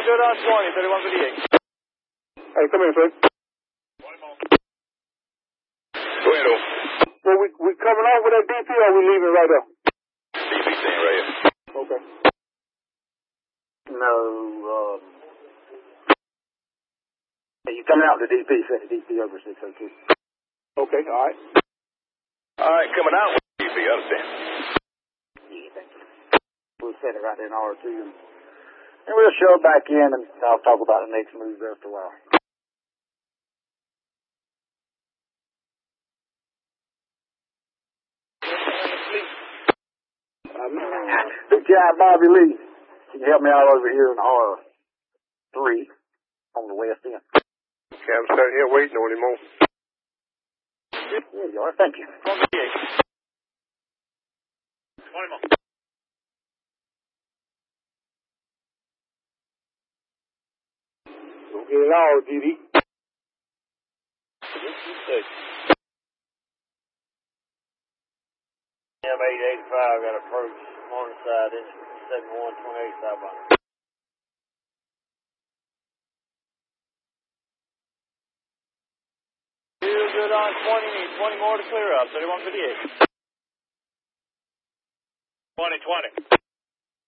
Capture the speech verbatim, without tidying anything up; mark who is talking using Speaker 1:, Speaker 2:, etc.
Speaker 1: good on twenty, thirty-one fifty-eight.
Speaker 2: Hey, come here, sir.
Speaker 1: Go ahead, O.
Speaker 2: Well, we, we coming off with that D P or we leaving right up?
Speaker 1: D P staying right here.
Speaker 2: Okay.
Speaker 3: No, um... Hey, you coming out with the D P, set the D P over six oh two.
Speaker 2: Okay, all right.
Speaker 1: All right, coming out with D P, understand.
Speaker 3: Yeah, thank you. We'll set it right there in R two, and, and we'll show it back in, and I'll talk about the next move after a while. Big guy Bobby Lee, can you help me out over here in R three on the west end?
Speaker 2: Okay, I'm standing here waiting on him.
Speaker 3: There you are, thank you.
Speaker 1: twenty more.
Speaker 2: Don't get it all, D D.
Speaker 4: M eight eighty-five got approach morning side, engine seven one twenty-eight southbound.
Speaker 1: Still good on twenty, need twenty more to clear up, thirty-one fifty-eight. twenty, twenty.